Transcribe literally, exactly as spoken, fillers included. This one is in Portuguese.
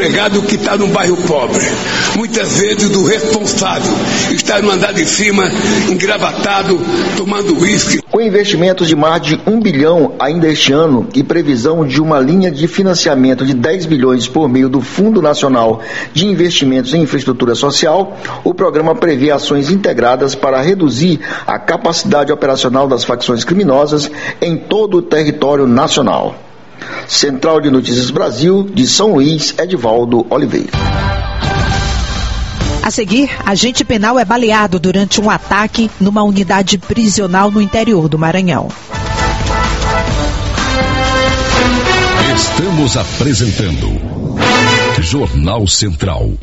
empregado que está no bairro pobre, muitas vezes do responsável, está no andar de cima, engravatado, tomando uísque. Com investimentos de mais de um bilhão ainda este ano e previsão de uma linha de financiamento de dez bilhões por meio do Fundo Nacional de Investimentos em Infraestrutura Social, o programa prevê ações integradas para reduzir a capacidade operacional das facções criminosas em todo o território nacional. Central de Notícias Brasil, de São Luís, Edivaldo Oliveira. A seguir, agente penal é baleado durante um ataque numa unidade prisional no interior do Maranhão. Estamos apresentando Jornal Central.